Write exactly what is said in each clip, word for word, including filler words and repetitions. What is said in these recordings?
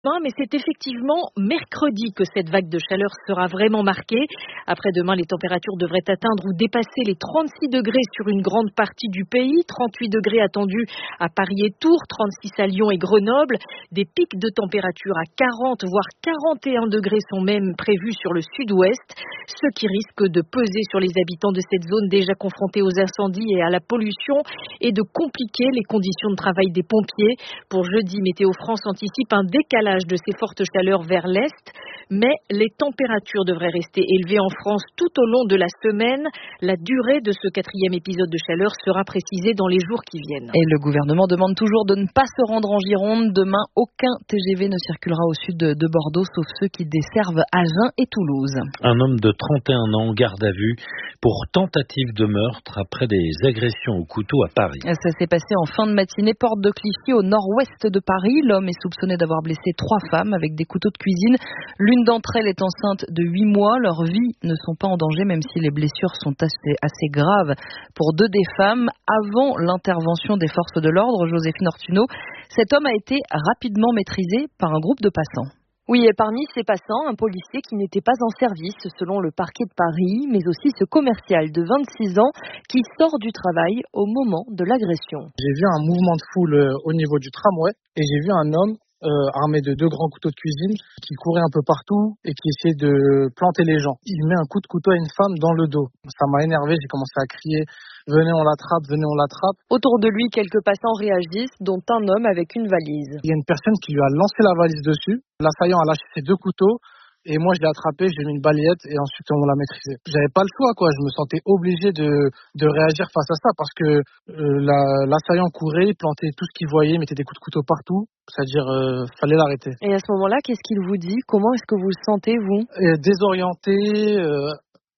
Mais c'est effectivement mercredi que cette vague de chaleur sera vraiment marquée. Après-demain, les températures devraient atteindre ou dépasser les trente-six degrés sur une grande partie du pays. trente-huit degrés attendus à Paris et Tours, trente-six à Lyon et Grenoble. Des pics de température à quarante, voire quarante et un degrés sont même prévus sur le sud-ouest. Ce qui risque de peser sur les habitants de cette zone déjà confrontés aux incendies et à la pollution et de compliquer les conditions de travail des pompiers. Pour jeudi, Météo France anticipe un décalage de ces fortes chaleurs vers l'est, mais les températures devraient rester élevées en France tout au long de la semaine. La durée de ce quatrième épisode de chaleur sera précisée dans les jours qui viennent. Et le gouvernement demande toujours de ne pas se rendre en Gironde. Demain, aucun T G V ne circulera au sud de Bordeaux, sauf ceux qui desservent Agen et Toulouse. Un homme de trente et un ans en garde à vue pour tentative de meurtre après des agressions au couteau à Paris. Ça s'est passé en fin de matinée, porte de Clichy, au nord-ouest de Paris. L'homme est soupçonné d'avoir blessé trois femmes avec des couteaux de cuisine. L'une d'entre elles est enceinte de huit mois. Leurs vies ne sont pas en danger, même si les blessures sont assez, assez graves pour deux des femmes. Avant l'intervention des forces de l'ordre, Joséphine Ortuno, cet homme a été rapidement maîtrisé par un groupe de passants. Oui, et parmi ces passants, un policier qui n'était pas en service selon le parquet de Paris, mais aussi ce commercial de vingt-six ans qui sort du travail au moment de l'agression. J'ai vu un mouvement de foule au niveau du tramway et j'ai vu un homme Euh, armé de deux grands couteaux de cuisine qui courait un peu partout et qui essayait de planter les gens. Il met un coup de couteau à une femme dans le dos. Ça m'a énervé, j'ai commencé à crier « Venez, on l'attrape, venez, on l'attrape ». Autour de lui, quelques passants réagissent, dont un homme avec une valise. Il y a une personne qui lui a lancé la valise dessus. L'assaillant a lâché ses deux couteaux. Et moi, je l'ai attrapé, j'ai mis une balayette et ensuite on l'a maîtrisé. J'avais pas le choix, quoi. Je me sentais obligé de, de réagir face à ça parce que euh, la, l'assaillant courait, il plantait tout ce qu'il voyait, mettait des coups de couteau partout. C'est-à-dire, euh, fallait l'arrêter. Et à ce moment-là, qu'est-ce qu'il vous dit? Comment est-ce que vous le sentez, vous? Et désorienté, euh,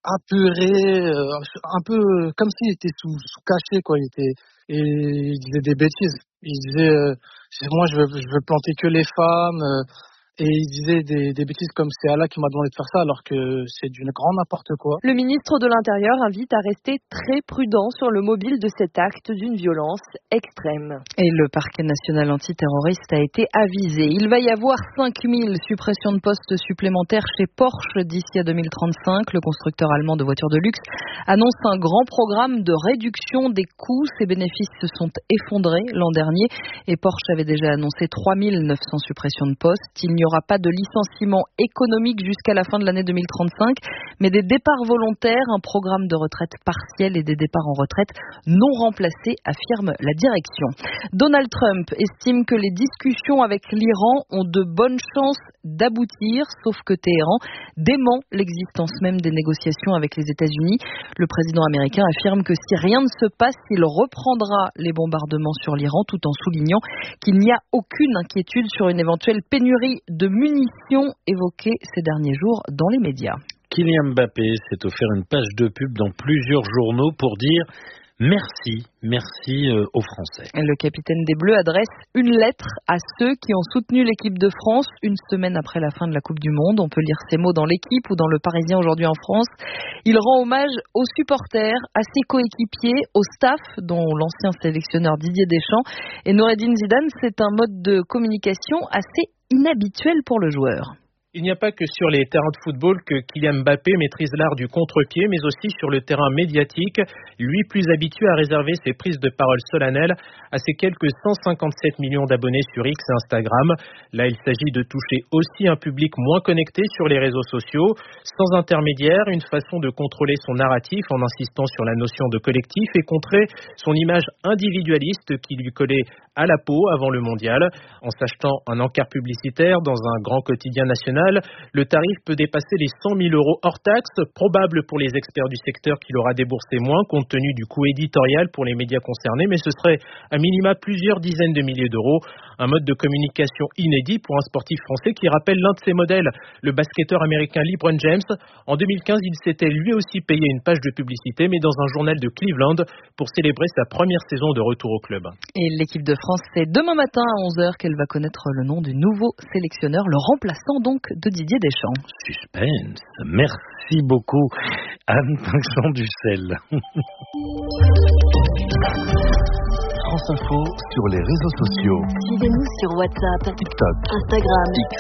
apeuré, euh, un peu comme s'il était sous, sous caché, quoi. Il était, et il disait des bêtises. Il disait, euh, moi, je veux, je veux planter que les femmes. Euh, Et il disait des, des bêtises comme c'est Allah qui m'a demandé de faire ça alors que c'est d'une grande n'importe quoi. Le ministre de l'Intérieur invite à rester très prudent sur le mobile de cet acte d'une violence extrême. Et le parquet national antiterroriste a été avisé. Il va y avoir cinq mille suppressions de postes supplémentaires chez Porsche d'ici à deux mille trente-cinq. Le constructeur allemand de voitures de luxe annonce un grand programme de réduction des coûts. Ses bénéfices se sont effondrés l'an dernier et Porsche avait déjà annoncé trois mille neuf cents suppressions de postes. Il n'y aura pas de licenciement économique jusqu'à la fin de l'année deux mille trente-cinq, mais des départs volontaires, un programme de retraite partielle et des départs en retraite non remplacés, affirme la direction. Donald Trump estime que les discussions avec l'Iran ont de bonnes chances d'aboutir, sauf que Téhéran dément l'existence même des négociations avec les États-Unis. Le président américain affirme que si rien ne se passe, il reprendra les bombardements sur l'Iran, tout en soulignant qu'il n'y a aucune inquiétude sur une éventuelle pénurie de munitions évoquées ces derniers jours dans les médias. Kylian Mbappé s'est offert une page de pub dans plusieurs journaux pour dire merci, merci euh, aux Français. Le capitaine des Bleus adresse une lettre à ceux qui ont soutenu l'équipe de France une semaine après la fin de la Coupe du Monde. On peut lire ces mots dans l'Équipe ou dans Le Parisien aujourd'hui en France. Il rend hommage aux supporters, à ses coéquipiers, au staff, dont l'ancien sélectionneur Didier Deschamps. Et Noureddine Zidane, c'est un mode de communication assez inhabituel pour le joueur. Il n'y a pas que sur les terrains de football que Kylian Mbappé maîtrise l'art du contre-pied, mais aussi sur le terrain médiatique, lui plus habitué à réserver ses prises de parole solennelles à ses quelques cent cinquante-sept millions d'abonnés sur X et Instagram. Là, il s'agit de toucher aussi un public moins connecté sur les réseaux sociaux, sans intermédiaire, une façon de contrôler son narratif en insistant sur la notion de collectif et contrer son image individualiste qui lui collait à la peau avant le mondial. En s'achetant un encart publicitaire dans un grand quotidien national, le tarif peut dépasser les cent mille euros hors taxe, probable pour les experts du secteur qu'il aura déboursé moins compte tenu du coût éditorial pour les médias concernés, mais ce serait à minima plusieurs dizaines de milliers d'euros. Un mode de communication inédit pour un sportif français qui rappelle l'un de ses modèles, le basketteur américain LeBron James. En deux mille quinze, il s'était lui aussi payé une page de publicité, mais dans un journal de Cleveland, pour célébrer sa première saison de retour au club. Et l'équipe de France, c'est demain matin à onze heures qu'elle va connaître le nom du nouveau sélectionneur, le remplaçant donc de Didier Deschamps. Suspense. Merci beaucoup, Anne Pinchon-Ducel. France Info sur les réseaux sociaux. Suivez-nous sur WhatsApp, TikTok, Instagram, X.